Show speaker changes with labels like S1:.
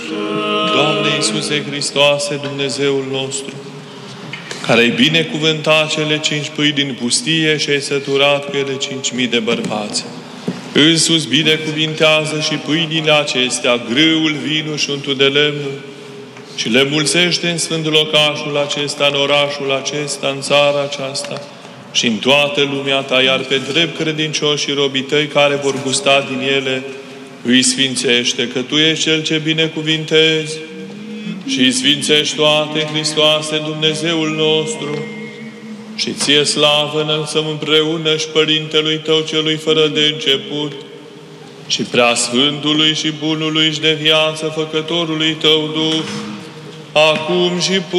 S1: Doamne Iisuse Hristoase, Dumnezeul nostru, care ai binecuvântat cele 5 pâini din pustie și ai săturat cu ele 5.000 de bărbați. Însuți binecuvintează și pâinile acestea, grâul, vinul și untul de lemn, și le mulțește în sfânt locașul acesta, în orașul acesta, în țara aceasta și în toată lumea ta, iar pe drept credincioși și robii tăi care vor gusta din ele, îi sfințește, că Tu ești Cel ce binecuvintezi și îi sfințești toate, Hristoase, Dumnezeul nostru, și Ție slavă înălțăm împreună și Părintelui Tău celui fără de început și Preasfântului și Bunului și de viață Făcătorului Tău Duh, acum și